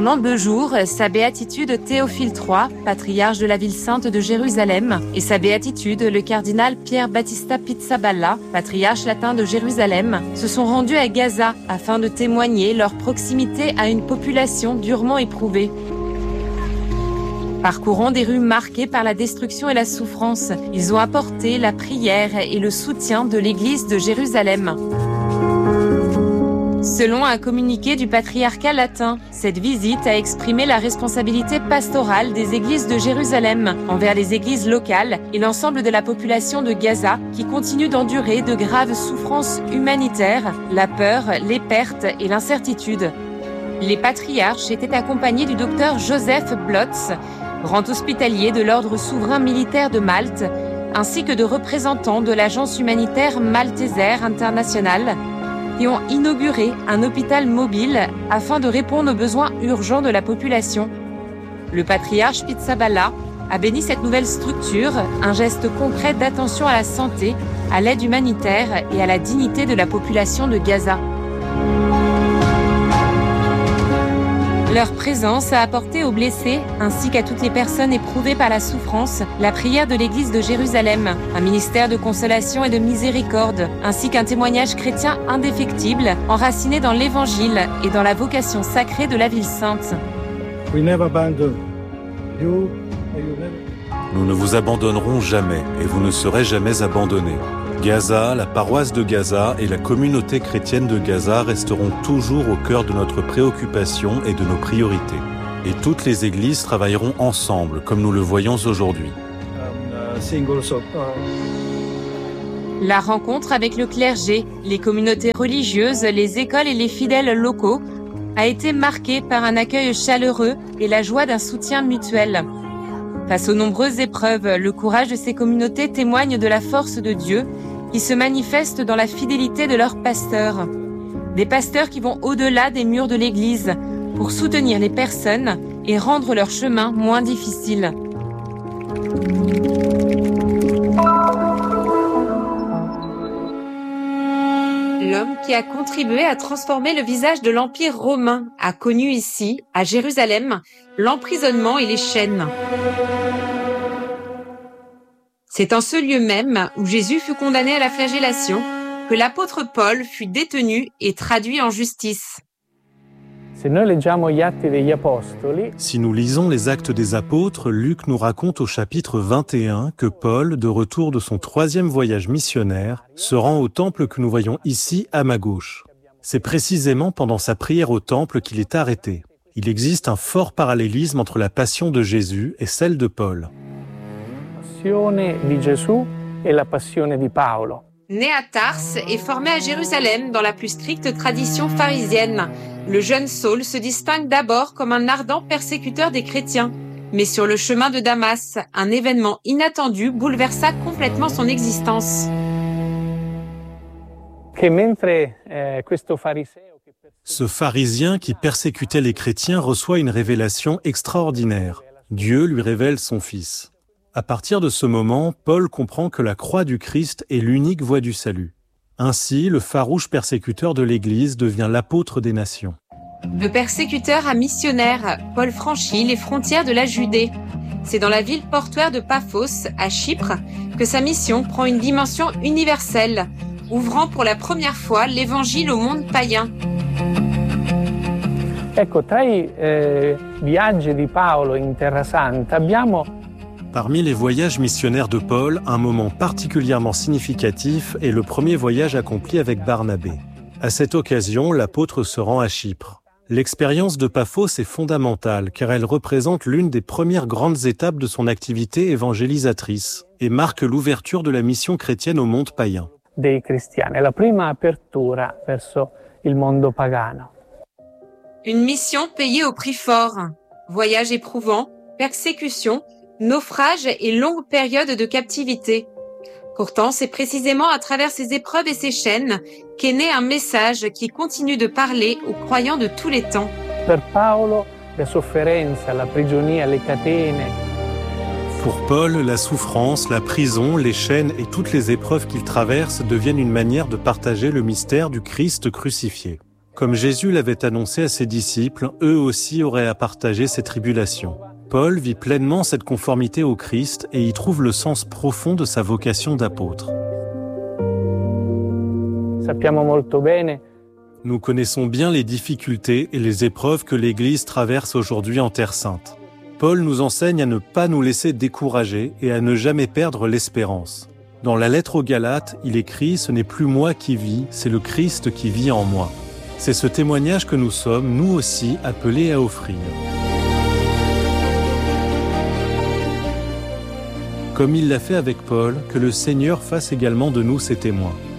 Pendant 2 jours, sa béatitude Théophile III, patriarche de la ville sainte de Jérusalem, et sa béatitude le cardinal Pier Battista Pizzaballa, patriarche latin de Jérusalem, se sont rendus à Gaza afin de témoigner leur proximité à une population durement éprouvée. Parcourant des rues marquées par la destruction et la souffrance, ils ont apporté la prière et le soutien de l'Église de Jérusalem. Selon un communiqué du patriarcat latin, cette visite a exprimé la responsabilité pastorale des églises de Jérusalem envers les églises locales et l'ensemble de la population de Gaza qui continue d'endurer de graves souffrances humanitaires, la peur, les pertes et l'incertitude. Les patriarches étaient accompagnés du docteur Joseph Blotz, grand hospitalier de l'ordre souverain militaire de Malte, ainsi que de représentants de l'agence humanitaire Malteser International, qui ont inauguré un hôpital mobile afin de répondre aux besoins urgents de la population. Le patriarche Pizzaballa a béni cette nouvelle structure, un geste concret d'attention à la santé, à l'aide humanitaire et à la dignité de la population de Gaza. Leur présence a apporté aux blessés, ainsi qu'à toutes les personnes éprouvées par la souffrance, la prière de l'Église de Jérusalem, un ministère de consolation et de miséricorde, ainsi qu'un témoignage chrétien indéfectible, enraciné dans l'Évangile et dans la vocation sacrée de la ville sainte. Nous ne vous abandonnerons jamais et vous ne serez jamais abandonnés. Gaza, la paroisse de Gaza et la communauté chrétienne de Gaza resteront toujours au cœur de notre préoccupation et de nos priorités. Et toutes les églises travailleront ensemble, comme nous le voyons aujourd'hui. La rencontre avec le clergé, les communautés religieuses, les écoles et les fidèles locaux a été marquée par un accueil chaleureux et la joie d'un soutien mutuel. Face aux nombreuses épreuves, le courage de ces communautés témoigne de la force de Dieu qui se manifeste dans la fidélité de leurs pasteurs. Des pasteurs qui vont au-delà des murs de l'Église pour soutenir les personnes et rendre leur chemin moins difficile. L'homme qui a contribué à transformer le visage de l'Empire romain a connu ici, à Jérusalem, l'emprisonnement et les chaînes. C'est en ce lieu même où Jésus fut condamné à la flagellation que l'apôtre Paul fut détenu et traduit en justice. Si nous lisons les Actes des Apôtres, Luc nous raconte au chapitre 21 que Paul, de retour de son 3e voyage missionnaire, se rend au temple que nous voyons ici à ma gauche. C'est précisément pendant sa prière au temple qu'il est arrêté. Il existe un fort parallélisme entre la passion de Jésus et celle de Paul. Né à Tars et formé à Jérusalem dans la plus stricte tradition pharisienne, le jeune Saul se distingue d'abord comme un ardent persécuteur des chrétiens. Mais sur le chemin de Damas, un événement inattendu bouleversa complètement son existence. Ce pharisien qui persécutait les chrétiens reçoit une révélation extraordinaire. Dieu lui révèle son Fils. À partir de ce moment, Paul comprend que la croix du Christ est l'unique voie du salut. Ainsi, le farouche persécuteur de l'Église devient l'apôtre des nations. De persécuteur à missionnaire, Paul franchit les frontières de la Judée. C'est dans la ville portuaire de Paphos, à Chypre, que sa mission prend une dimension universelle, ouvrant pour la première fois l'Évangile au monde païen. Tra i viaggi di Paolo in Terra Santa abbiamo Parmi les voyages missionnaires de Paul, un moment particulièrement significatif est le premier voyage accompli avec Barnabé. À cette occasion, l'apôtre se rend à Chypre. L'expérience de Paphos est fondamentale car elle représente l'une des premières grandes étapes de son activité évangélisatrice et marque l'ouverture de la mission chrétienne au monde païen. Dei cristiani, la prima apertura verso il mondo pagano. Une mission payée au prix fort. Voyage éprouvant, persécution, naufrage et longues périodes de captivité. Pourtant, c'est précisément à travers ces épreuves et ces chaînes qu'est né un message qui continue de parler aux croyants de tous les temps. Per Paolo, la sofferenza, la prigionia, le catene. Pour Paul, la souffrance, la prison, les chaînes et toutes les épreuves qu'il traverse deviennent une manière de partager le mystère du Christ crucifié. Comme Jésus l'avait annoncé à ses disciples, eux aussi auraient à partager ces tribulations. Paul vit pleinement cette conformité au Christ et y trouve le sens profond de sa vocation d'apôtre. Sappiamo molto bene Nous connaissons bien les difficultés et les épreuves que l'Église traverse aujourd'hui en Terre Sainte. Paul nous enseigne à ne pas nous laisser décourager et à ne jamais perdre l'espérance. Dans la lettre aux Galates, il écrit « Ce n'est plus moi qui vis, c'est le Christ qui vit en moi ». C'est ce témoignage que nous sommes, nous aussi, appelés à offrir. Comme il l'a fait avec Paul, que le Seigneur fasse également de nous ses témoins.